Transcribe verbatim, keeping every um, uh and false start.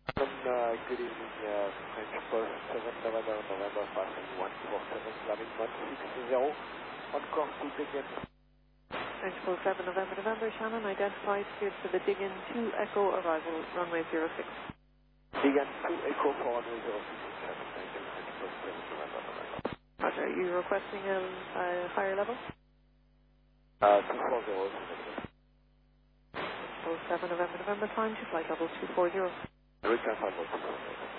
Um, uh, good evening, uh, French Post, seven November, November, passing one four seven, climbing one six zero, on course to Diggin. French Post seven November, November, Shannon, identified, cleared for the Diggin two Echo, arrival, runway zero six. Diggin two Echo for runway zero six seven, thank you, French Post seven November, November. Roger, are you requesting a, a higher level? Uh, two four zero, Post seven November, November, time to flight level two four zero. we can find what two four zero.